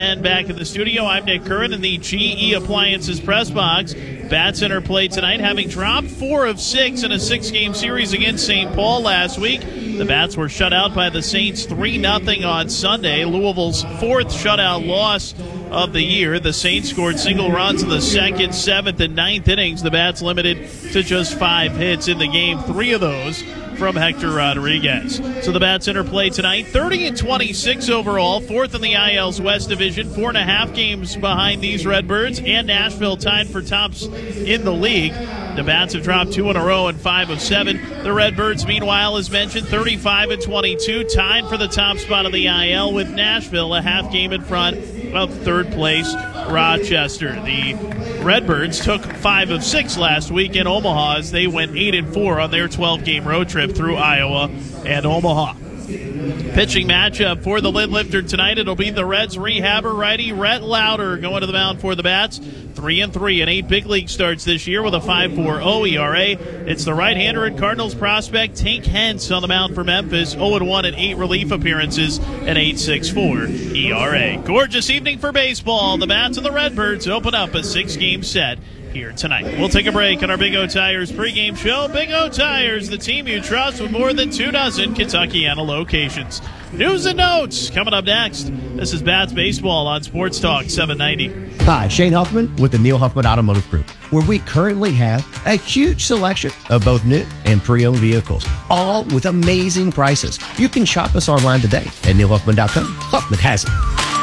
and back in the studio. I'm Nick Curran in the GE Appliances press box. Bats interplay tonight, having dropped 4 of 6 in a 6-game series against St. Paul last week. The Bats were shut out by the Saints 3-0 on Sunday. Louisville's 4th shutout loss of the year. The Saints scored single runs in the 2nd, 7th, and 9th innings. The Bats limited to just 5 hits in the game, 3 of those from Hector Rodriguez. So the Bats interplay tonight, 30-26 overall, 4th in the IL's West Division, 4.5 games behind these Redbirds, and Nashville tied for tops in the league. The Bats have dropped 2 in a row and 5 of 7. The Redbirds, meanwhile, as mentioned, 35-22, tied for the top spot of the IL with Nashville a half game in front of third place Rochester. The Redbirds took 5 of 6 last week in Omaha as they went 8-4 on their 12-game road trip through Iowa and Omaha. Pitching matchup for the lid lifter tonight. It'll be the Reds rehabber righty Rhett Lauder going to the mound for the Bats. 3-3 in 8 big league starts this year with a 5.40 ERA. It's the right-hander and Cardinals prospect Tank Hence on the mound for Memphis. 0-1 in 8 relief appearances and 8.64 ERA. Gorgeous evening for baseball. The Bats and the Redbirds open up a 6-game set here tonight. We'll take a break on our Big O Tires pregame show. Big O Tires, the team you trust with more than 24 Kentuckiana locations. News and notes coming up next. This is Bats Baseball on Sports Talk 790. Hi, Shane Huffman with the Neil Huffman Automotive Group, where we currently have a huge selection of both new and pre-owned vehicles, all with amazing prices. You can shop us online today at neilhuffman.com. Huffman has it.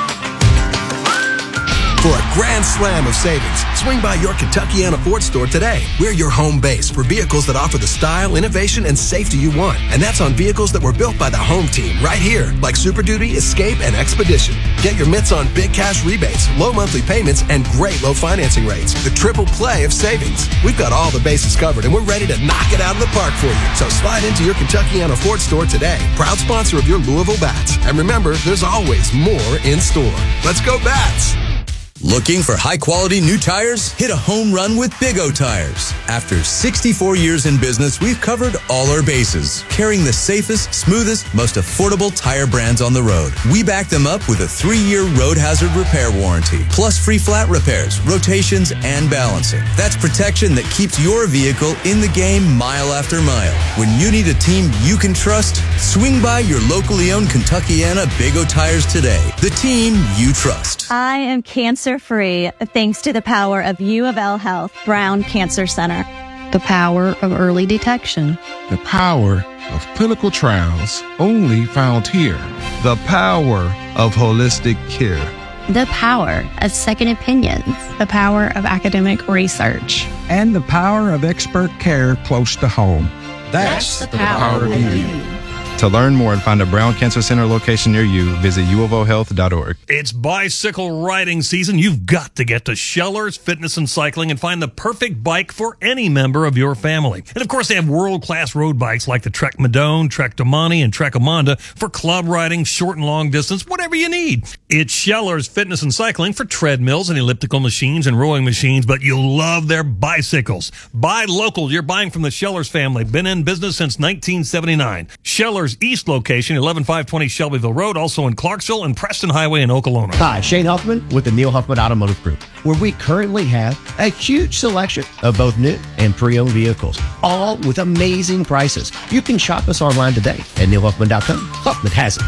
For a grand slam of savings, swing by your Kentuckiana Ford store today. We're your home base for vehicles that offer the style, innovation, and safety you want. And that's on vehicles that were built by the home team right here, like Super Duty, Escape, and Expedition. Get your mitts on big cash rebates, low monthly payments, and great low financing rates. The triple play of savings. We've got all the bases covered, and we're ready to knock it out of the park for you. So slide into your Kentuckiana Ford store today. Proud sponsor of your Louisville Bats. And remember, there's always more in store. Let's go Bats! Looking for high-quality new tires? Hit a home run with Big O Tires. After 64 years in business, we've covered all our bases, carrying the safest, smoothest, most affordable tire brands on the road. We back them up with a 3-year road hazard repair warranty, plus free flat repairs, rotations, and balancing. That's protection that keeps your vehicle in the game mile after mile. When you need a team you can trust, swing by your locally owned Kentuckiana Big O Tires today. The team you trust. I am cancer-free thanks to the power of U of L Health Brown Cancer Center. The power of early detection. The power of clinical trials only found here. The power of holistic care. The power of second opinions. The power of academic research. And the power of expert care close to home. That's the power of you. To learn more and find a Brown Cancer Center location near you, visit uofOHealth.org. It's bicycle riding season. You've got to get to Schellers Fitness and Cycling and find the perfect bike for any member of your family. And of course, they have world-class road bikes like the Trek Madone, Trek Domani, and Trek Amonda for club riding, short and long distance, whatever you need. It's Schellers Fitness and Cycling for treadmills and elliptical machines and rowing machines, but you'll love their bicycles. Buy local. You're buying from the Schellers family. Been in business since 1979. Schellers East location, 11520 Shelbyville Road, also in Clarksville and Preston Highway in Okolona. Hi, Shane Huffman with the Neil Huffman Automotive Group, where we currently have a huge selection of both new and pre-owned vehicles, all with amazing prices. You can shop us online today at neilhuffman.com. Huffman has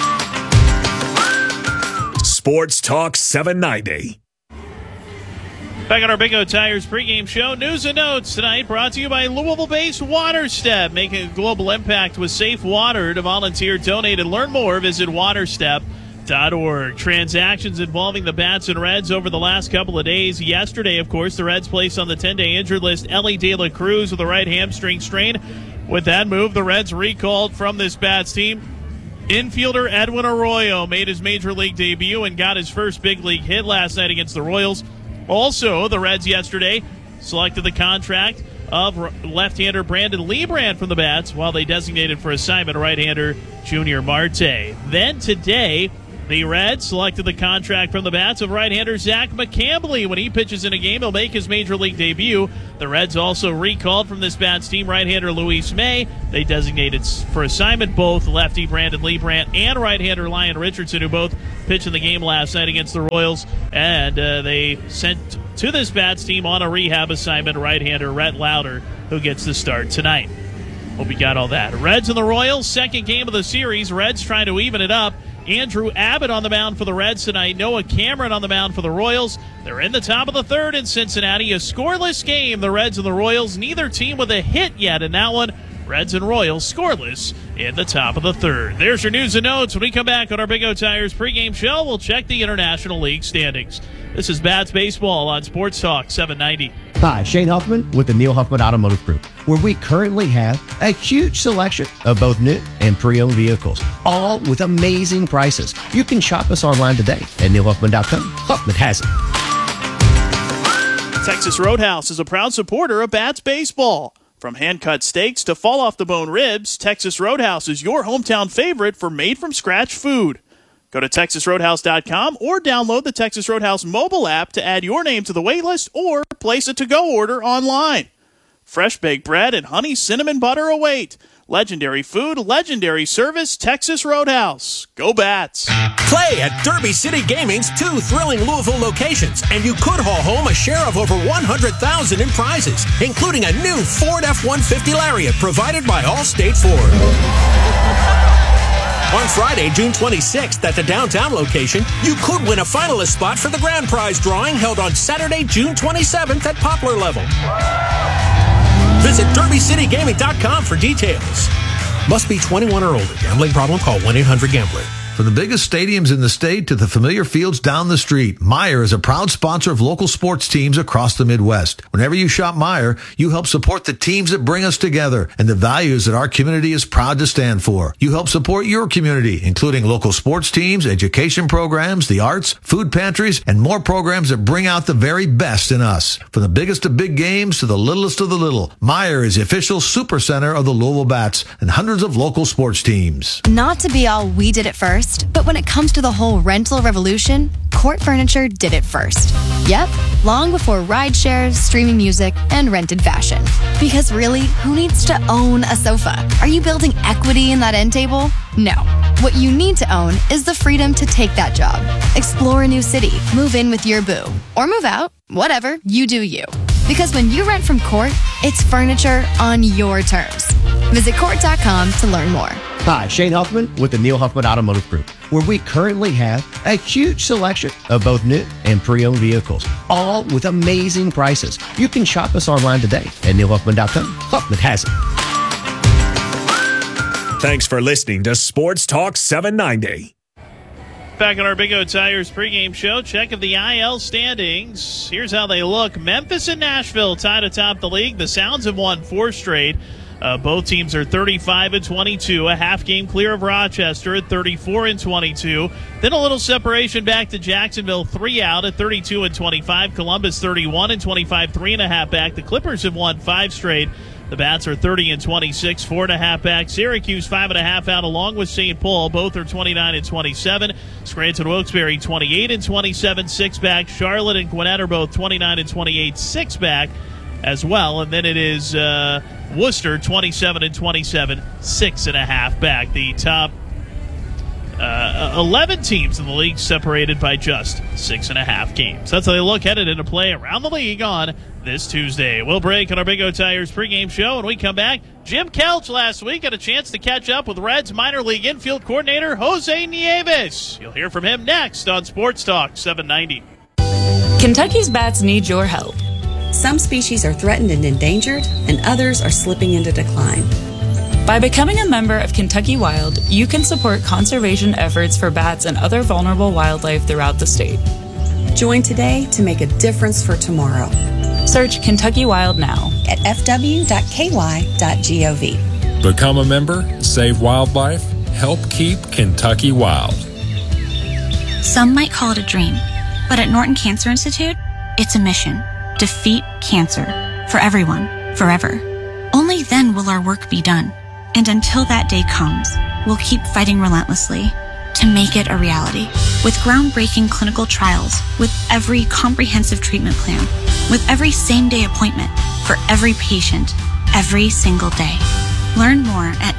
it. Sports Talk 790. Back on our Big O Tires pregame show, news and notes tonight brought to you by Louisville-based WaterStep, making a global impact with safe water. To volunteer, donate, and learn more, visit waterstep.org. Transactions involving the Bats and Reds over the last couple of days. Yesterday, of course, the Reds placed on the 10-day injured list Ellie De La Cruz with a right hamstring strain. With that move, the Reds recalled from this Bats team infielder Edwin Arroyo made his major league debut and got his first big league hit last night against the Royals. Also, the Reds yesterday selected the contract of left-hander Brandon Lebrand from the Bats while they designated for assignment right-hander Junior Marte. Then today, The Reds selected the contract from the bats of right-hander Zach McCambley. When he pitches in a game, he'll make his major league debut. The Reds also recalled from this bats team right-hander Luis May. They designated for assignment both lefty Brandon Liebrandt and right-hander Lyon Richardson, who both pitched in the game last night against the Royals. And they sent to this bats team on a rehab assignment right-hander Rhett Lauder, who gets the start tonight. Hope you got all that. Reds and the Royals, second game of the series. Reds trying to even it up. Andrew Abbott on the mound for the Reds tonight. Noah Cameron on the mound for the Royals. They're in the top of the third in Cincinnati. A scoreless game, the Reds and the Royals. Neither team with a hit yet in that one. Reds and Royals scoreless in the top of the third. There's your news and notes. When we come back on our Big O Tires pregame show, we'll check the International League standings. This is Bats Baseball on Sports Talk 790. Hi, Shane Huffman with the Neil Huffman Automotive Group, where we currently have a huge selection of both new and pre-owned vehicles, all with amazing prices. You can shop us online today at neilhuffman.com. Huffman has it. Texas Roadhouse is a proud supporter of Bats Baseball. From hand-cut steaks to fall-off-the-bone ribs, Texas Roadhouse is your hometown favorite for made-from-scratch food. Go to TexasRoadhouse.com or download the Texas Roadhouse mobile app to add your name to the waitlist or place a to-go order online. Fresh baked bread and honey cinnamon butter await. Legendary food, legendary service, Texas Roadhouse. Go Bats! Play at Derby City Gaming's 2 thrilling Louisville locations, and you could haul home a share of over $100,000 in prizes, including a new Ford F-150 Lariat provided by Allstate Ford. On Friday, June 26th at the downtown location, you could win a finalist spot for the grand prize drawing held on Saturday, June 27th at Poplar Level. Visit DerbyCityGaming.com for details. Must be 21 or older. Gambling problem? Call 1-800-GAMBLER. From the biggest stadiums in the state to the familiar fields down the street, Meijer is a proud sponsor of local sports teams across the Midwest. Whenever you shop Meijer, you help support the teams that bring us together and the values that our community is proud to stand for. You help support your community, including local sports teams, education programs, the arts, food pantries, and more programs that bring out the very best in us. From the biggest of big games to the littlest of the little, Meijer is the official super center of the Louisville Bats and hundreds of local sports teams. Not to be all we did it first, but when it comes to the whole rental revolution, Court Furniture did it first. Yep, long before ride shares, streaming music, and rented fashion. Because really, who needs to own a sofa? Are you building equity in that end table? No. What you need to own is the freedom to take that job. Explore a new city, move in with your boo, or move out, whatever, you do you. Because when you rent from Court, it's furniture on your terms. Visit Court.com to learn more. Hi, Shane Huffman with the Neil Huffman Automotive Group, where we currently have a huge selection of both new and pre-owned vehicles, all with amazing prices. You can shop us online today at neilhuffman.com. Huffman has it. Thanks for listening to Sports Talk 790. Back on our Big O Tires pregame show, check of the IL standings. Here's how they look. Memphis and Nashville tied atop the league. The Sounds have won 4 straight. Both teams are 35-22, a half game clear of Rochester at 34-22. Then a little separation back to Jacksonville, 3 out at 32-25. Columbus 31-25, 3.5 back. The Clippers have won 5 straight. The Bats are 30-26, 4.5 back. Syracuse 5.5 out along with St. Paul. Both are 29-27. Scranton Wilkes-Barre 28-27, 6 back. Charlotte and Gwinnett are both 29-28, 6 back as well. And then it is Worcester 27-27, 6.5 back. The top 11 teams in the league separated by just 6.5 games. That's how they look headed into play around the league on this Tuesday. We'll break on our Big O Tires pregame show. When we come back, Jim Kelch last week had a chance to catch up with Reds minor league infield coordinator Jose Nieves. You'll hear from him next on Sports Talk 790. Kentucky's bats need your help. Some species are threatened and endangered, and others are slipping into decline. By becoming a member of Kentucky Wild, you can support conservation efforts for bats and other vulnerable wildlife throughout the state. Join today to make a difference for tomorrow. Search Kentucky Wild now at fw.ky.gov. Become a member, save wildlife, help keep Kentucky wild. Some might call it a dream, but at Norton Cancer Institute, it's a mission. Defeat cancer. For everyone. Forever. Only then will our work be done. And until that day comes, we'll keep fighting relentlessly to make it a reality. With groundbreaking clinical trials, with every comprehensive treatment plan, with every same-day appointment for every patient, every single day. Learn more at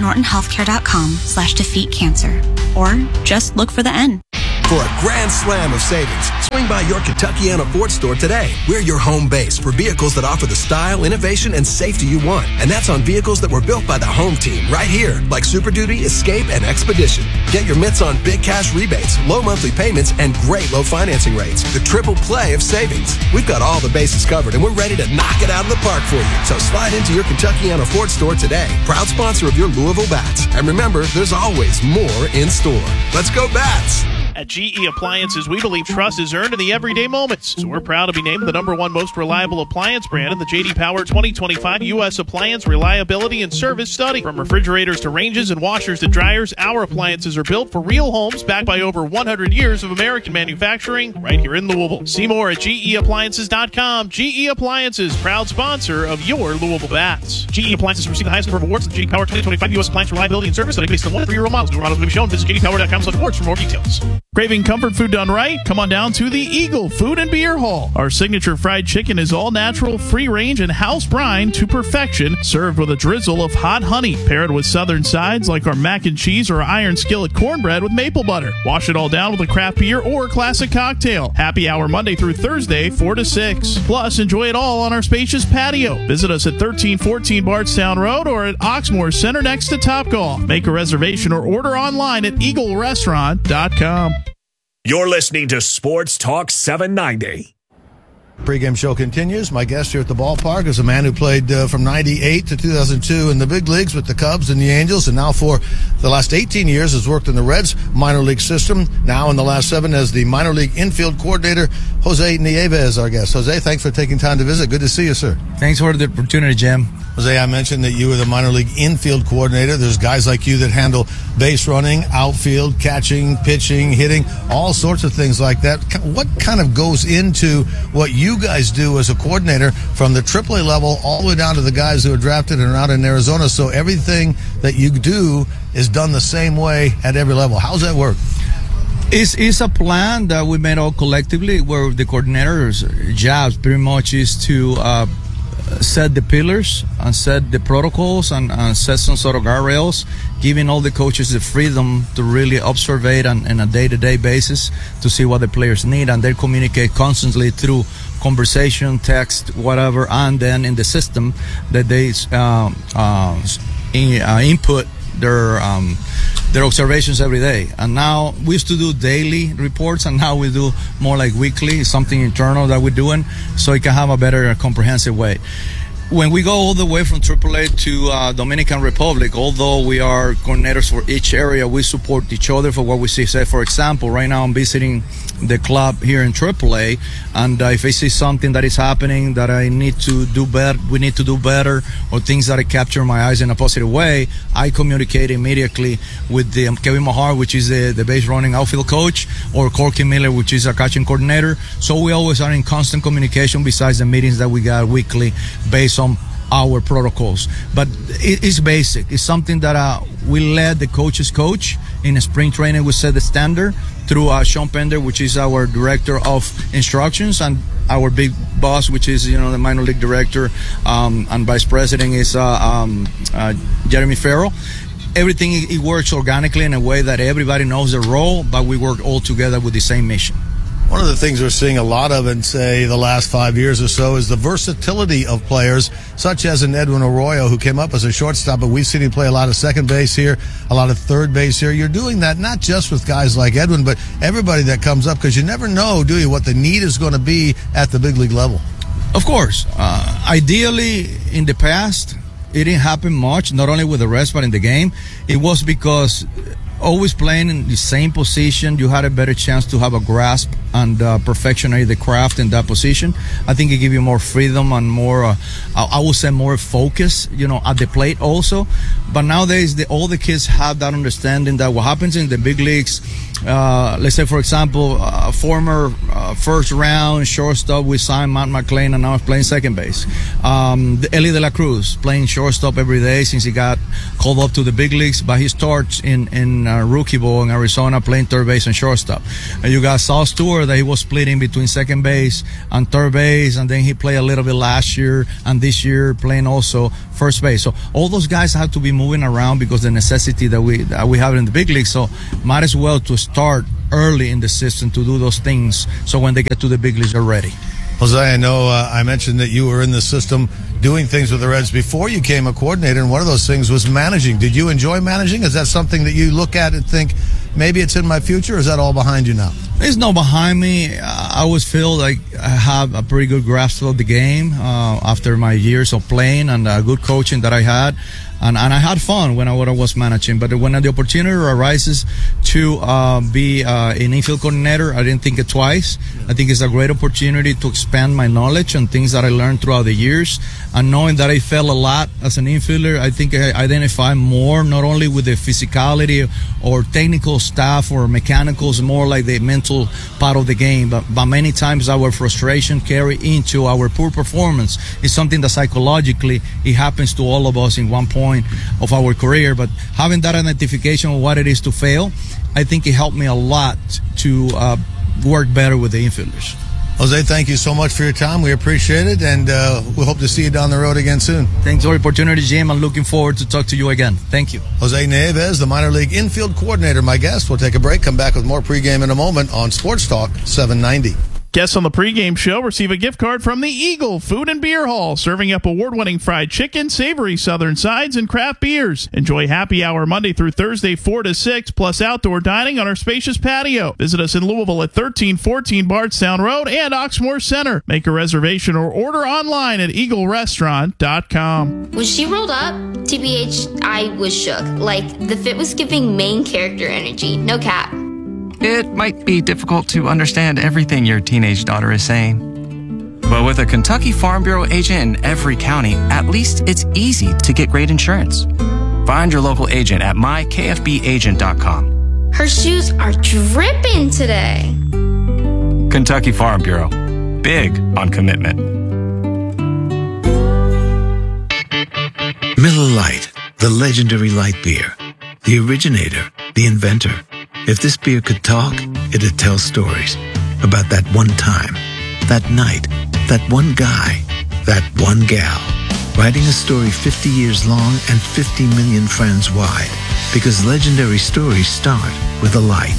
nortonhealthcare.com/defeatcancer, or just look for the N. For a grand slam of savings, swing by your Kentuckiana Ford store today. We're your home base for vehicles that offer the style, innovation, and safety you want. And that's on vehicles that were built by the home team right here, like Super Duty, Escape, and Expedition. Get your mitts on big cash rebates, low monthly payments, and great low financing rates. The triple play of savings. We've got all the bases covered, and we're ready to knock it out of the park for you. So slide into your Kentuckiana Ford store today. Proud sponsor of your Louisville Bats. And remember, there's always more in store. Let's go Bats! At GE Appliances, we believe trust is earned in the everyday moments. So we're proud to be named the #1 most reliable appliance brand in the J.D. Power 2025 U.S. Appliance Reliability and Service Study. From refrigerators to ranges and washers to dryers, our appliances are built for real homes backed by over 100 years of American manufacturing right here in Louisville. See more at GEAppliances.com. GE Appliances, proud sponsor of your Louisville Bats. GE Appliances receive the highest number of awards in the J.D. Power 2025 U.S. Appliance Reliability and Service Study based on 1 to 3-year-old models. New models will be shown. Visit jdpower.com/awards for more details. Craving comfort food done right? Come on down to the Eagle Food and Beer Hall. Our signature fried chicken is all natural, free range, and house brine to perfection, served with a drizzle of hot honey, paired with southern sides like our mac and cheese or iron skillet cornbread with maple butter. Wash it all down with a craft beer or classic cocktail. Happy hour Monday through Thursday, 4 to 6. Plus, enjoy it all on our spacious patio. Visit us at 1314 Bardstown Road or at Oxmoor Center next to Topgolf. Make a reservation or order online at eaglerestaurant.com. You're listening to Sports Talk 790. Pre-game show continues. My guest here at the ballpark is a man who played from 98 to 2002 in the big leagues with the Cubs and the Angels, and now for the last 18 years has worked in the Reds minor league system. Now in the last 7 as the minor league infield coordinator. Jose Nieves, our guest. Jose, thanks for taking time to visit. Good to see you, sir. Thanks for the opportunity, Jim. Jose, I mentioned that you were the minor league infield coordinator. There's guys like you that handle base running, outfield, catching, pitching, hitting, all sorts of things like that. What kind of goes into what you guys do as a coordinator from the AAA level all the way down to the guys who are drafted and are out in Arizona, so everything that you do is done the same way at every level? How's that work? It's a plan that we made all collectively, where the coordinator's job pretty much is to set the pillars and set the protocols and set some sort of guardrails, giving all the coaches the freedom to really observe it on a day-to-day basis to see what the players need, and they communicate constantly through conversation, text, whatever, and then in the system that they input their observations every day. And now we used to do daily reports, and now we do more like weekly, something internal that we're doing, so it can have a better comprehensive way. When we go all the way from AAA to Dominican Republic, although we are coordinators for each area, we support each other for what we see. Say, for example, right now I'm visiting the club here in AAA, and if I see something that is happening that I need to do better, we need to do better, or things that I capture my eyes in a positive way, I communicate immediately with Kevin Mahar, which is the base running outfield coach, or Corky Miller, which is our catching coordinator. So we always are in constant communication besides the meetings that we got weekly based on our protocols. But it's basic. It's something that we let the coaches coach. In spring training, we set the standard through Sean Pender, which is our director of instructions, and our big boss, which is the minor league director and vice president, is Jeremy Farrell. Everything it works organically in a way that everybody knows their role, but we work all together with the same mission. One of the things we're seeing a lot of in, say, the last 5 years or so is the versatility of players, such as an Edwin Arroyo, who came up as a shortstop, but we've seen him play a lot of second base here, a lot of third base here. You're doing that not just with guys like Edwin, but everybody that comes up, because you never know, do you, what the need is going to be at the big league level. Of course. Ideally, in the past, it didn't happen much, not only with the rest, but in the game. It was because always playing in the same position, you had a better chance to have a grasp and perfection of the craft in that position. I think it gives you more freedom and more, I would say more focus, at the plate also. But nowadays, all the kids have that understanding that what happens in the big leagues, let's say, for example, a former first round shortstop. We signed Matt McClain, and now he's playing second base. Eli De La Cruz playing shortstop every day since he got called up to the big leagues. But he starts in rookie ball in Arizona playing third base and shortstop. And you got Saul Stewart that he was splitting between second base and third base, and then he played a little bit last year and this year playing also first base. So all those guys have to be moving around because the necessity that we have in the big league. So might as well to start early in the system to do those things so when they get to the big leagues they're ready. Jose, I know I mentioned that you were in the system doing things with the Reds before you became a coordinator, and one of those things was managing. Did you enjoy managing? Is that something that you look at and think, maybe it's in my future, or is that all behind you now? It's not behind me. I always feel like I have a pretty good grasp of the game after my years of playing and good coaching that I had. And I had fun when I was managing. But when the opportunity arises to be an infield coordinator, I didn't think it twice. I think it's a great opportunity to expand my knowledge and things that I learned throughout the years. And knowing that I fell a lot as an infielder, I think I identify more not only with the physicality or technical staff or mechanicals, more like the mental part of the game. But many times our frustration carry into our poor performance. It's something that psychologically it happens to all of us in one point of our career. But having that identification of what it is to fail, I think it helped me a lot to work better with the infielders. Jose, thank you so much for your time. We appreciate it, and we hope to see you down the road again soon. Thanks for the opportunity, Jim. I'm looking forward to talk to you again. Thank you. Jose Nieves, the minor league infield coordinator, my guest. We'll take a break, come back with more pregame in a moment on Sports Talk 790. Guests on the pregame show receive a gift card from the Eagle Food and Beer Hall, serving up award-winning fried chicken, savory southern sides, and craft beers. Enjoy happy hour Monday through Thursday 4 to 6, plus outdoor dining on our spacious patio. Visit us in Louisville at 1314 Bardstown Road and Oxmoor Center. Make a reservation or order online at eaglerestaurant.com. When she rolled up, TBH, I was shook. Like, the fit was giving main character energy. No cap. It might be difficult to understand everything your teenage daughter is saying. But with a Kentucky Farm Bureau agent in every county, at least it's easy to get great insurance. Find your local agent at mykfbagent.com. Her shoes are dripping today. Kentucky Farm Bureau. Big on commitment. Miller Lite, the legendary light beer. The originator, the inventor. If this beer could talk, it'd tell stories about that one time, that night, that one guy, that one gal. Writing a story 50 years long and 50 million friends wide. Because legendary stories start with a light.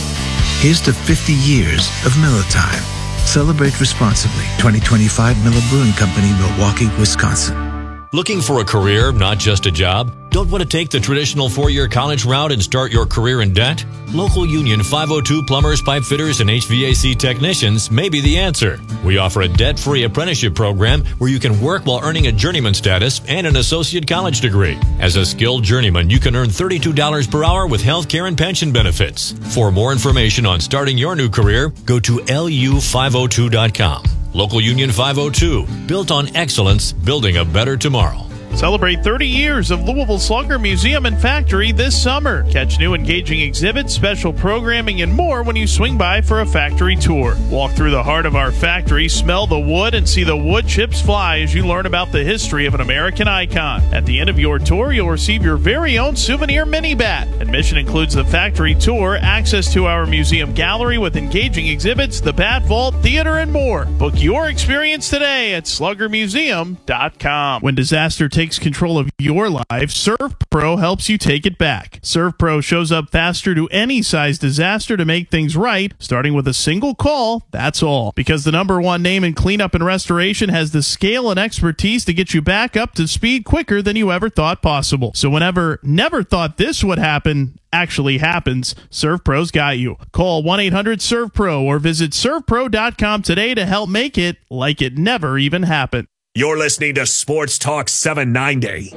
Here's to 50 years of Miller Time. Celebrate responsibly. 2025 Miller Brewing Company, Milwaukee, Wisconsin. Looking for a career, not just a job? Don't want to take the traditional four-year college route and start your career in debt? Local Union 502 plumbers, pipe fitters, and HVAC technicians may be the answer. We offer a debt-free apprenticeship program where you can work while earning a journeyman status and an associate college degree. As a skilled journeyman, you can earn $32 per hour with health care and pension benefits. For more information on starting your new career, go to lu502.com. Local Union 502, built on excellence, building a better tomorrow. Celebrate 30 years of Louisville Slugger Museum and Factory this summer. Catch new engaging exhibits, special programming, and more when you swing by for a factory tour. Walk through the heart of our factory, smell the wood, and see the wood chips fly as you learn about the history of an American icon. At the end of your tour, you'll receive your very own souvenir mini bat. Admission includes the factory tour, access to our museum gallery with engaging exhibits, the Bat Vault, theater, and more. Book your experience today at sluggermuseum.com. When disaster takes control of your life, ServPro helps you take it back. ServPro shows up faster to any size disaster to make things right, starting with a single call, that's all. Because the #1 name in cleanup and restoration has the scale and expertise to get you back up to speed quicker than you ever thought possible. So whenever never thought this would happen actually happens, ServPro's got you. Call 1-800-ServPro or visit servpro.com today to help make it like it never even happened. You're listening to Sports Talk 790.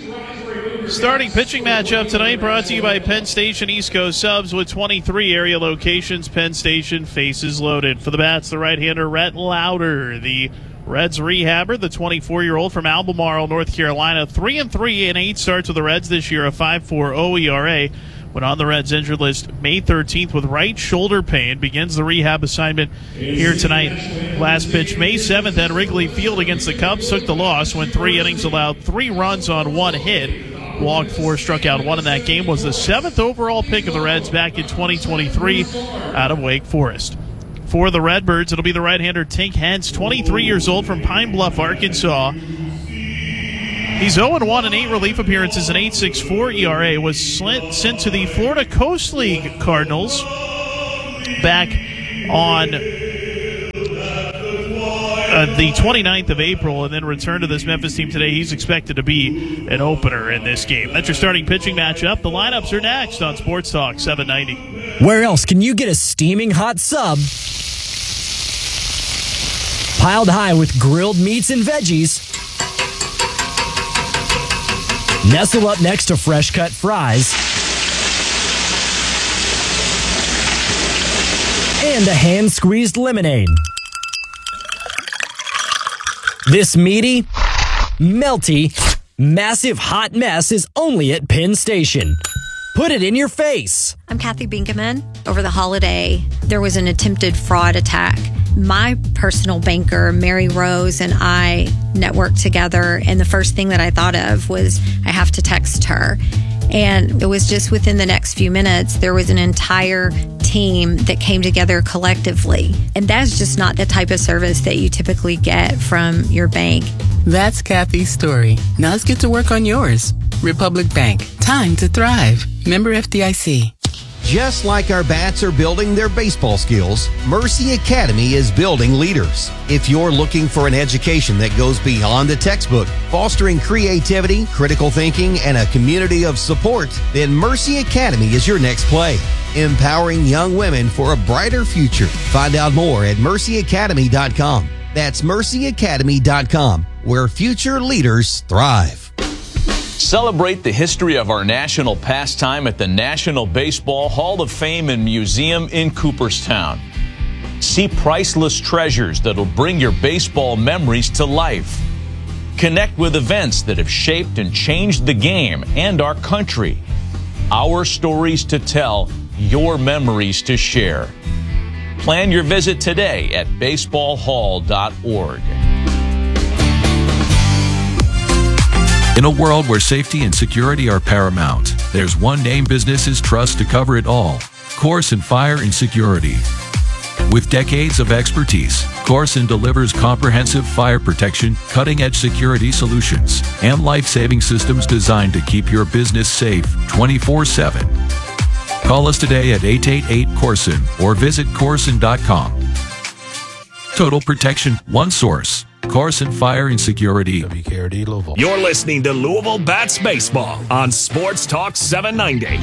Starting pitching matchup tonight brought to you by Penn Station East Coast Subs with 23 area locations. Penn Station faces loaded. For the bats, the right-hander Rhett Lauder, the Reds rehabber, the 24-year-old from Albemarle, North Carolina. 3-3 in 8 starts with the Reds this year, a 5.40 ERA. Went on the Reds injured list May 13th with right shoulder pain. Begins the rehab assignment here tonight. Last pitch May 7th at Wrigley Field against the Cubs. Took the loss. Went 3 innings, allowed 3 runs on 1 hit. Walked 4, struck out 1 in that game. Was the 7th overall pick of the Reds back in 2023 out of Wake Forest. For the Redbirds, it'll be the right-hander Tink Hence, 23 years old from Pine Bluff, Arkansas. He's 0-1 in 8 relief appearances, an 8.64 ERA. Was sent to the Florida Coast League Cardinals back on the 29th of April, and then returned to this Memphis team today. He's expected to be an opener in this game. That's your starting pitching matchup. The lineups are next on Sports Talk 790. Where else can you get a steaming hot sub piled high with grilled meats and veggies? Nestle up next to fresh-cut fries and a hand-squeezed lemonade. This meaty, melty, massive hot mess is only at Penn Station. Put it in your face. I'm Kathy Binkaman. Over the holiday, there was an attempted fraud attack. My personal banker, Mary Rose, and I networked together, and the first thing that I thought of was I have to text her. And it was just within the next few minutes, there was an entire team that came together collectively. And that's just not the type of service that you typically get from your bank. That's Kathy's story. Now let's get to work on yours. Republic Bank. Time to thrive. Member FDIC. Just like our bats are building their baseball skills, Mercy Academy is building leaders. If you're looking for an education that goes beyond the textbook, fostering creativity, critical thinking, and a community of support, then Mercy Academy is your next play. Empowering young women for a brighter future. Find out more at mercyacademy.com. That's mercyacademy.com, where future leaders thrive. Celebrate the history of our national pastime at the National Baseball Hall of Fame and Museum in Cooperstown. See priceless treasures that'll bring your baseball memories to life. Connect with events that have shaped and changed the game and our country. Our stories to tell, your memories to share. Plan your visit today at baseballhall.org. In a world where safety and security are paramount, there's one name businesses trust to cover it all: Corson Fire and Security. With decades of expertise, Corson delivers comprehensive fire protection, cutting-edge security solutions, and life-saving systems designed to keep your business safe 24/7. Call us today at 888-CORSON or visit Corson.com. Total protection, one source. Corson Fire and Security. WKRD Louisville. You're listening to Louisville Bats Baseball on Sports Talk 790.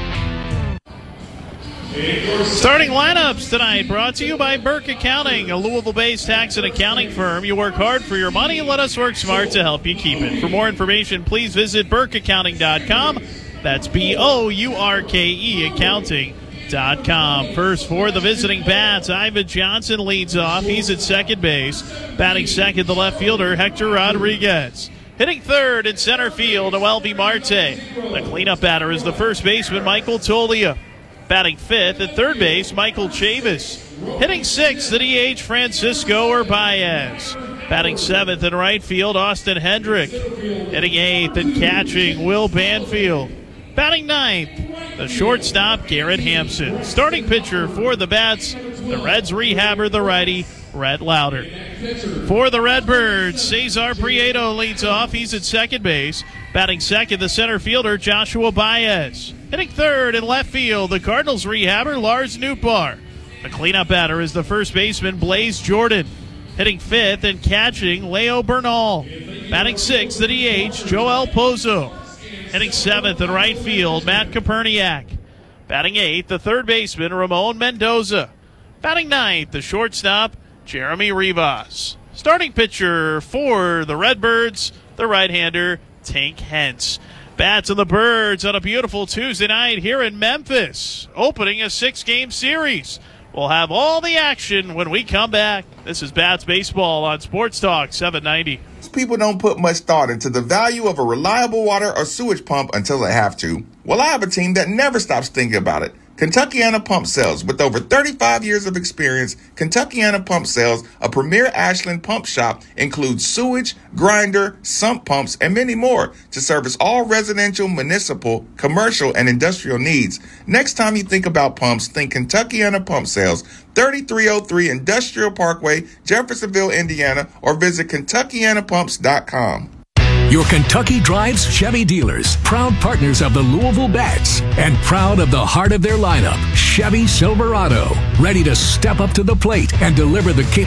Starting lineups tonight brought to you by Burke Accounting, a Louisville-based tax and accounting firm. You work hard for your money, let us work smart to help you keep it. For more information, please visit burkeaccounting.com. That's BOURKE accounting.com. First for the visiting Bats, Ivan Johnson leads off. He's at second base. Batting second, the left fielder, Hector Rodriguez. Hitting third in center field, Noel V. Marte. The cleanup batter is the first baseman, Michael Tolia. Batting fifth at third base, Michael Chavis. Hitting sixth, the DH, Francisco Urbaez. Batting seventh in right field, Austin Hendrick. Hitting eighth and catching, Will Banfield. Batting ninth, the shortstop, Garrett Hampson. Starting pitcher for the Bats, the Reds rehabber, the righty, Rhett Lauder. For the Redbirds, Cesar Prieto leads off. He's at second base. Batting second, the center fielder, Joshua Baez. Hitting third in left field, the Cardinals rehabber, Lars Nootbaar. The cleanup batter is the first baseman, Blaze Jordan. Hitting fifth and catching, Leo Bernal. Batting sixth, the DH, Joel Pozo. Hitting seventh in right field, Matt Koperniak. Batting eighth, the third baseman, Ramon Mendoza. Batting ninth, the shortstop, Jeremy Rivas. Starting pitcher for the Redbirds, the right-hander, Tink Hence. Bats and the Birds on a beautiful Tuesday night here in Memphis, opening a 6-game series. We'll have all the action when we come back. This is Bats Baseball on Sports Talk 790. People don't put much thought into the value of a reliable water or sewage pump until they have to. Well, I have a team that never stops thinking about it. Kentuckiana Pump Sales. With over 35 years of experience, Kentuckiana Pump Sales, a premier Ashland pump shop, includes sewage, grinder, sump pumps, and many more to service all residential, municipal, commercial, and industrial needs. Next time you think about pumps, think Kentuckiana Pump Sales, 3303 Industrial Parkway, Jeffersonville, Indiana, or visit KentuckianaPumps.com. Your Kentucky Drives Chevy dealers, proud partners of the Louisville Bats, and proud of the heart of their lineup, Chevy Silverado, ready to step up to the plate and deliver the capability